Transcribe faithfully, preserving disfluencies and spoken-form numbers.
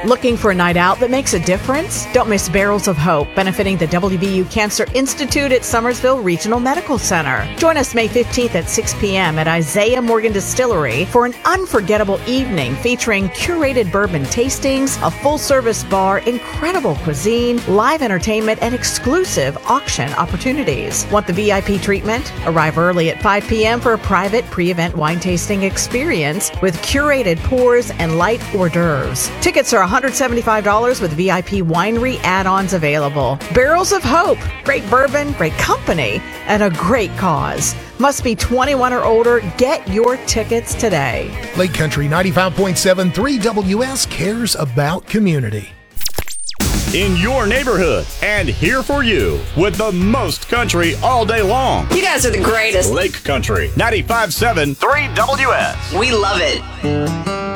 Looking for a night out that makes a difference? Don't miss Barrels of Hope, benefiting the W V U Cancer Institute at Summersville Regional Medical Center. Join us May fifteenth at six p.m. at Isaiah Morgan Distillery for an unforgettable evening featuring curated bourbon tastings, a full-service bar, incredible cuisine, live entertainment, and exclusive auction opportunities. Want the V I P treatment? Arrive early at five p.m. for a private pre-event wine tasting experience with curated pours and light hors d'oeuvres. Tickets are one hundred seventy-five dollars with V I P winery add-ons available. Barrels of Hope. Great bourbon, great company, and a great cause. Must be twenty-one or older. Get your tickets today. Lake Country ninety-five point seven three W S cares about community. In your neighborhood and here for you with the most country all day long. You guys are the greatest. Lake Country ninety-five point seven three W S. We love it.